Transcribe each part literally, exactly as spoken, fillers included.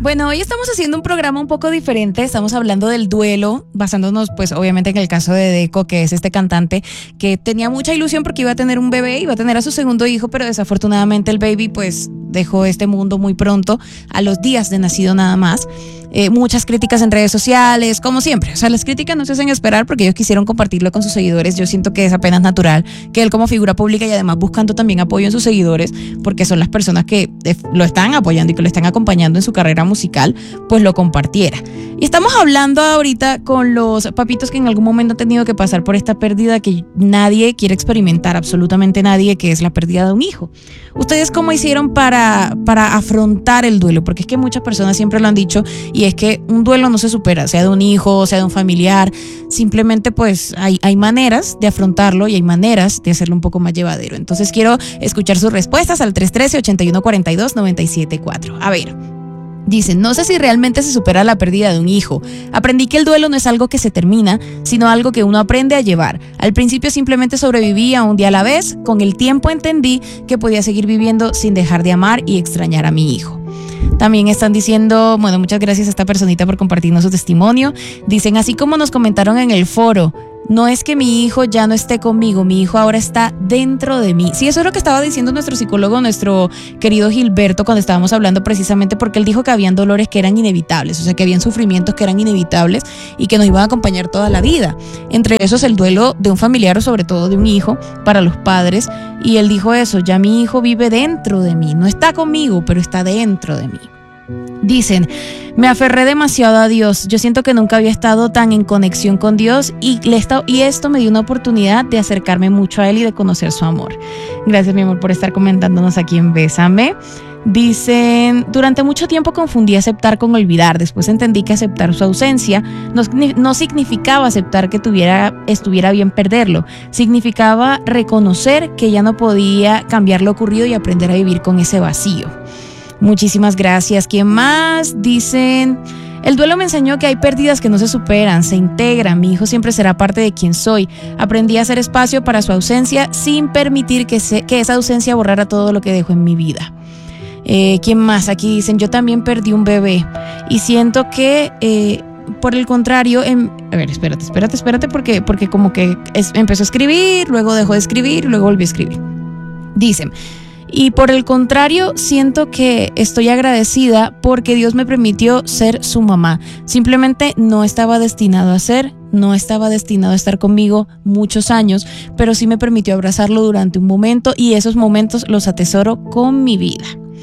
Bueno, hoy estamos haciendo un programa un poco diferente. Estamos hablando del duelo, basándonos pues obviamente en el caso de Deco, que es este cantante que tenía mucha ilusión porque iba a tener un bebé, iba a tener a su segundo hijo, pero desafortunadamente el baby pues dejó este mundo muy pronto, a los días de nacido nada más. Eh, muchas críticas en redes sociales, como siempre. O sea, las críticas no se hacen esperar porque ellos quisieron compartirlo con sus seguidores. Yo siento que es apenas natural que él, como figura pública y además buscando también apoyo en sus seguidores, porque son las personas que lo están apoyando y que lo están acompañando en su carrera musical, pues lo compartiera. Y estamos hablando ahorita con los papitos que en algún momento han tenido que pasar por esta pérdida que nadie quiere experimentar, absolutamente nadie, que es la pérdida de un hijo. ¿Ustedes cómo hicieron para, para afrontar el duelo? Porque es que muchas personas siempre lo han dicho, y es que un duelo no se supera, sea de un hijo, sea de un familiar. Simplemente pues hay, hay maneras de afrontarlo y hay maneras de hacerlo un poco más llevadero. Entonces quiero escuchar sus respuestas al tres uno tres, ocho uno cuatro dos, nueve siete cuatro. A ver, dicen, no sé si realmente se supera la pérdida de un hijo. Aprendí que el duelo no es algo que se termina, sino algo que uno aprende a llevar. Al principio simplemente sobrevivía un día a la vez. Con el tiempo entendí que podía seguir viviendo sin dejar de amar y extrañar a mi hijo. También están diciendo, bueno, muchas gracias a esta personita por compartirnos su testimonio. Dicen, así como nos comentaron en el foro, no es que mi hijo ya no esté conmigo, mi hijo ahora está dentro de mí. Sí, eso es lo que estaba diciendo nuestro psicólogo, nuestro querido Gilberto, cuando estábamos hablando, precisamente porque él dijo que habían dolores que eran inevitables, o sea, que habían sufrimientos que eran inevitables y que nos iban a acompañar toda la vida. Entre esos el duelo de un familiar o sobre todo de un hijo para los padres. Y él dijo eso, ya mi hijo vive dentro de mí, no está conmigo, pero está dentro de mí. Dicen, me aferré demasiado a Dios. Yo siento que nunca había estado tan en conexión con Dios y, le está, y esto me dio una oportunidad de acercarme mucho a Él y de conocer su amor. Gracias, mi amor, por estar comentándonos aquí en Bésame. Dicen, durante mucho tiempo confundí aceptar con olvidar. Después entendí que aceptar su ausencia no, no significaba aceptar que tuviera, estuviera bien perderlo. Significaba reconocer que ya no podía cambiar lo ocurrido y aprender a vivir con ese vacío. Muchísimas gracias. ¿Quién más? Dicen, el duelo me enseñó que hay pérdidas que no se superan, se integran. Mi hijo siempre será parte de quien soy. Aprendí a hacer espacio para su ausencia sin permitir que, se, que esa ausencia borrara todo lo que dejó en mi vida. Eh, ¿Quién más? Aquí dicen, yo también perdí un bebé y siento que, eh, por el contrario, en, a ver, espérate, espérate, espérate, porque, porque como que es, empezó a escribir, luego dejó de escribir, luego volvió a escribir. Dicen, y por el contrario, siento que estoy agradecida porque Dios me permitió ser su mamá. Simplemente no estaba destinado a ser, no estaba destinado a estar conmigo muchos años, pero sí me permitió abrazarlo durante un momento y esos momentos los atesoro con mi vida.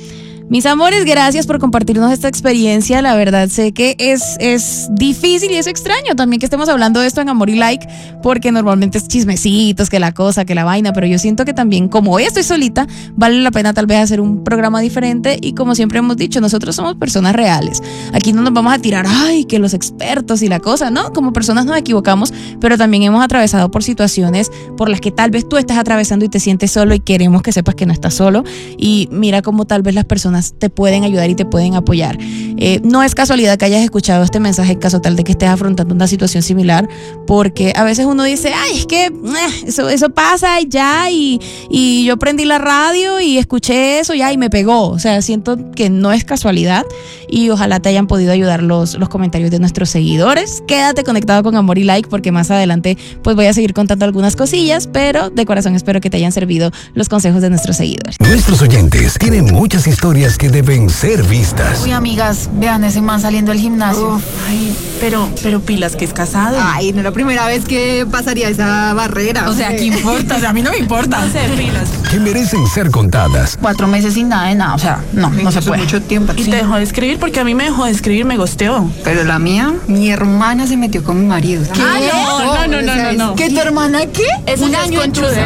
Mis amores, gracias por compartirnos esta experiencia. La verdad sé que es, es difícil y es extraño también que estemos hablando de esto en Amor y Like, porque normalmente es chismecitos, que la cosa, que la vaina, pero yo siento que también, como hoy estoy solita, vale la pena tal vez hacer un programa diferente y, como siempre hemos dicho, nosotros somos personas reales. Aquí no nos vamos a tirar, ay, que los expertos y la cosa, ¿no? Como personas nos equivocamos, pero también hemos atravesado por situaciones por las que tal vez tú estás atravesando y te sientes solo y queremos que sepas que no estás solo. Y mira cómo tal vez las personas te pueden ayudar y te pueden apoyar. Eh, no es casualidad que hayas escuchado este mensaje en caso tal de que estés afrontando una situación similar, porque a veces uno dice, ay, es que eh, eso, eso pasa y ya, y, y yo prendí la radio y escuché eso ya y me pegó. O sea, siento que no es casualidad y ojalá te hayan podido ayudar los, los comentarios de nuestros seguidores. Quédate conectado con Amor y Like porque más adelante pues voy a seguir contando algunas cosillas, pero de corazón espero que te hayan servido los consejos de nuestros seguidores. Nuestros oyentes tienen muchas historias que deben ser vistas. Uy, amigas, vean ese man saliendo del gimnasio. Uf, ay, pero, pero pilas que es casado. Ay, no es la primera vez que pasaría esa barrera. O sea, ¿qué importa? O sea, a mí no me importa. No sé, pilas. Que merecen ser contadas. Cuatro meses sin nada de nada, o sea, no, no se puede. Mucho tiempo. Y Sí. te dejó de escribir porque a mí me dejó de escribir, me gosteó. Pero la mía, mi hermana se metió con mi marido. ¿Qué? Ah, no, no, no, no, no. ¿Qué, tu hermana qué? Es Un un año en conchude.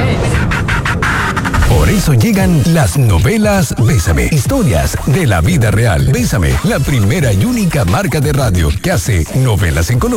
Por eso llegan las novelas Bésame, historias de la vida real. Bésame, la primera y única marca de radio que hace novelas en Colombia.